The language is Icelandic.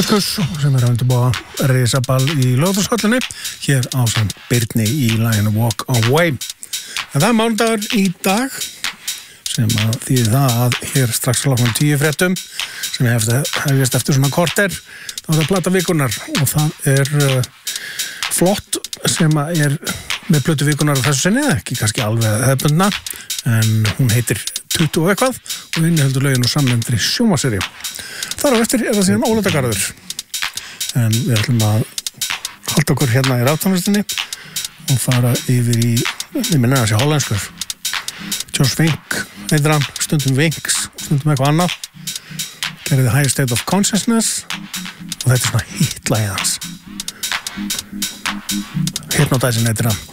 Kuss sem að undirbúa risaball í Laugardalshöllinni hér ásamt Birni í laginu Walk Away. En það mánudagur í dag sem að þýðir það að hér strax klokkan 10 fréttum sem hefjast eftir svona korter þá er það plata vikunar og það flott sem að með plötu vikunar þessu sinni, ekki kannski alveg hefðbundna en hún heitir 20 og eitthvað og inniheldur lögin og samnefndri sjónvarpsseríu. Þar á eftir það síðan Ólafsdagagarður en við ætlum að halda okkur hérna í raftónlistinni og fara yfir í minna þessi hollenskur Josh Wink heitir hann, stundum Winks stundum eitthvað annað gerði The Higher State of Consciousness og þetta svona hitlagið hans Hypnotizing heitir hann